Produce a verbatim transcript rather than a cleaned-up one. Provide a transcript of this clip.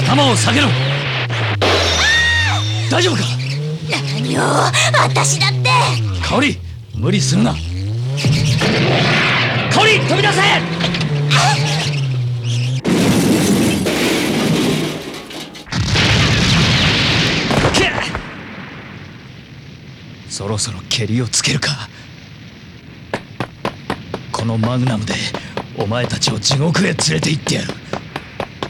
頭を下げろ。大丈夫か？ 何を、私だって。 香織、無理するな。香織、飛び出せ。そろそろケリをつけるか。このマグナムでお前たちを地獄へ連れて行ってやる。